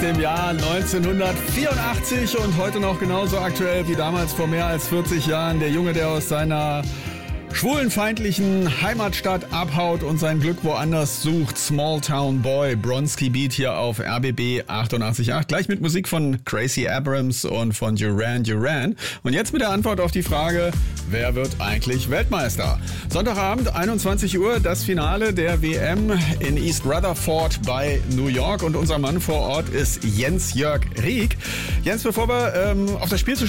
dem Jahr 1984 und heute noch genauso aktuell wie damals vor mehr als 40 Jahren. Der Junge, der aus seiner schwulenfeindlichen Heimatstadt abhaut und sein Glück woanders sucht. Small Town Boy, Bronski Beat hier auf RBB 88.8. Gleich mit Musik von Gracie Abrams und von Duran Duran. Und jetzt mit der Antwort auf die Frage, wer wird eigentlich Weltmeister? Sonntagabend, 21 Uhr, das Finale der WM in East Rutherford bei New York. Und unser Mann vor Ort ist Jens-Jörg Rieck. Jens, bevor wir auf das Spiel zu